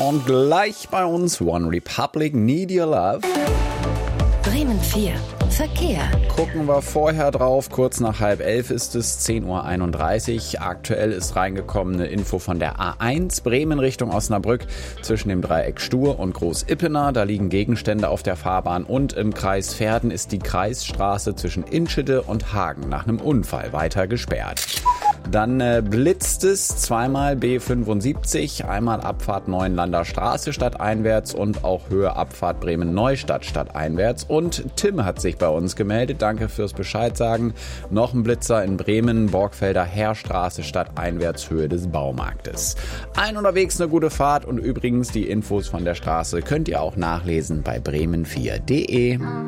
Und gleich bei uns One Republic, Need Your Love. Bremen 4. Verkehr. Gucken wir vorher drauf, kurz nach 10:30 ist es, 10:31 Uhr. Aktuell ist reingekommen eine Info von der A1 Bremen Richtung Osnabrück zwischen dem Dreieck Stur und Groß-Ippener. Da liegen Gegenstände auf der Fahrbahn und im Kreis Verden ist die Kreisstraße zwischen Inschede und Hagen nach einem Unfall weiter gesperrt. Dann blitzt es zweimal B75, einmal Abfahrt Neuenlander Straße stadteinwärts und auch Höhe Abfahrt Bremen-Neustadt stadteinwärts. Und Tim hat sich bei uns gemeldet, danke fürs Bescheid sagen. Noch ein Blitzer in Bremen, Borgfelder Heerstraße stadteinwärts Höhe des Baumarktes. Unterwegs eine gute Fahrt und übrigens die Infos von der Straße könnt ihr auch nachlesen bei bremen4.de.